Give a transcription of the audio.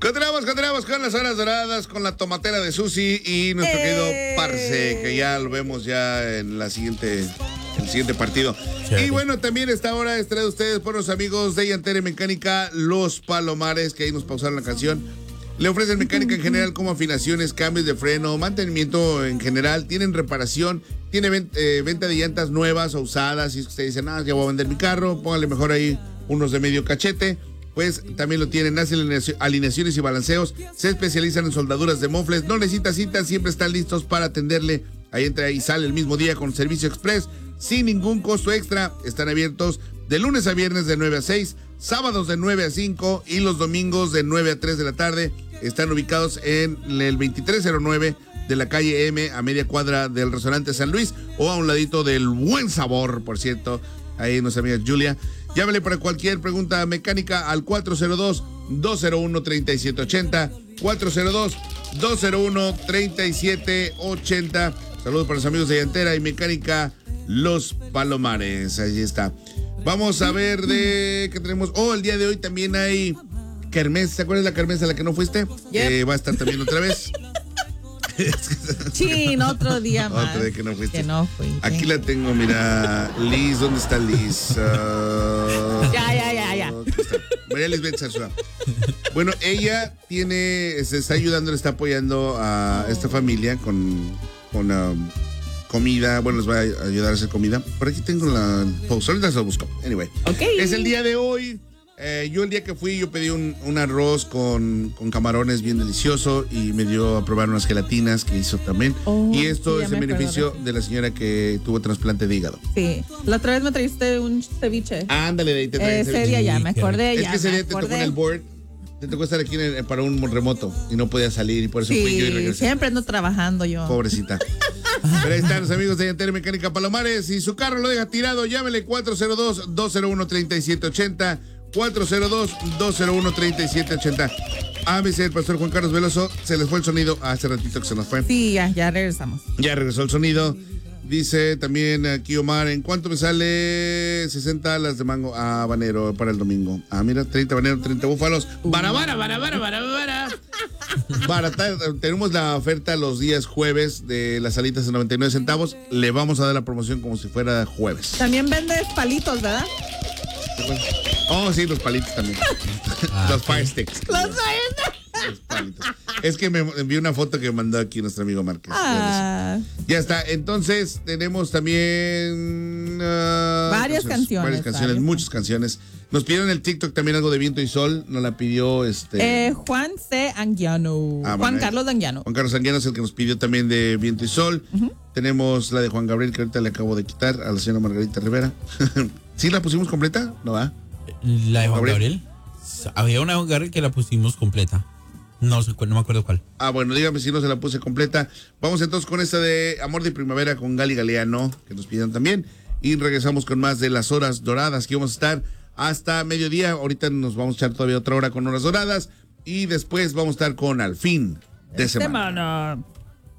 Continuamos con las horas doradas, con la tomatera de Susi y nuestro querido Parce, que ya lo vemos ya en el siguiente partido. Sí. Y bueno, también esta hora es traído ustedes por los amigos de Llantera y Mecánica Los Palomares, que ahí nos pausaron la canción. Le ofrecen mecánica en general como afinaciones, cambios de freno, mantenimiento en general, tienen reparación, tiene venta de llantas nuevas o usadas. Y si usted dice, ya voy a vender mi carro, póngale mejor ahí unos de medio cachete. Pues también lo tienen, hacen alineaciones y balanceos, se especializan en soldaduras de mofles, no necesita citas, siempre están listos para atenderle. Ahí entra y sale el mismo día con servicio express, sin ningún costo extra. Están abiertos de lunes a viernes de 9 a 6, sábados de 9 a 5 y los domingos de 9 a 3 de la tarde. Están ubicados en el 2309 de la calle M, a media cuadra del restaurante San Luis, o a un ladito del Buen Sabor, por cierto. Ahí nuestra amiga Julia. Llámale para cualquier pregunta mecánica al 402-201-3780. 402-201-3780. Saludos para los amigos de Llantera y Mecánica Los Palomares. Ahí está. Vamos a ver de qué tenemos. El día de hoy también hay kermés. ¿Te acuerdas de la kermés a la que no fuiste? Yep. Va a estar también otra vez. Sí, otro día más. Otro día que no fuiste. Que no fui. Aquí la tengo, mira. Liz, ¿dónde está Liz? Ya. María Lisbeth Zarzúa. Bueno, ella se está ayudando, le está apoyando a esta familia con comida. Bueno, les va a ayudar a hacer comida. Por aquí tengo la post, ahorita se lo busco. Anyway. Okay. Es el día de hoy. Yo el día que fui, yo pedí un arroz con camarones bien delicioso y me dio a probar unas gelatinas que hizo también. Y esto es en beneficio de la señora que tuvo trasplante de hígado. Sí, la otra vez me trajiste un ceviche. Ándale, de ahí te traje ese día ya me acordé. Es que ese día te tocó en el board, te tocó estar aquí para un remoto y no podía salir y por eso fui yo y regresé. Siempre ando trabajando yo. Pobrecita. Pero ahí están los amigos de Llantera y Mecánica Palomares. Si su carro lo deja tirado, llámele 402-201-3780. 402-201-3780. Me dice el pastor Juan Carlos Veloso, se les fue el sonido hace ratito que se nos fue. Sí, ya regresamos. Ya regresó el sonido. Dice también aquí Omar, ¿en cuánto me sale 60 alas de mango habanero para el domingo? Mira, 30 habanero, 30 búfalos. Bara. Tenemos la oferta los días jueves de las alitas de 99 centavos. Le vamos a dar la promoción como si fuera jueves. También vendes palitos, ¿verdad? Sí, los palitos también. Los fire sticks. Los palitos. Es que me envió una foto que me mandó aquí nuestro amigo Márquez. Ya está. Entonces, tenemos también varias canciones, muchas canciones. Nos pidieron el TikTok también algo de Viento y Sol. Nos la pidió Juan C. Anguiano. Juan Carlos Anguiano. Juan Carlos Anguiano es el que nos pidió también de Viento y Sol. Tenemos la de Juan Gabriel, que ahorita le acabo de quitar a la señora Margarita Rivera. ¿Sí la pusimos completa? ¿No va? ¿La de Juan Gabriel? Había una de Juan Gabriel que la pusimos completa. No me acuerdo cuál. Bueno, dígame si no se la puse completa. Vamos entonces con esta de Amor de Primavera con Gali Galeano, que nos pidieron también. Y regresamos con más de las horas doradas, que vamos a estar hasta mediodía. Ahorita nos vamos a echar todavía otra hora con horas doradas. Y después vamos a estar con Al Fin de Semana.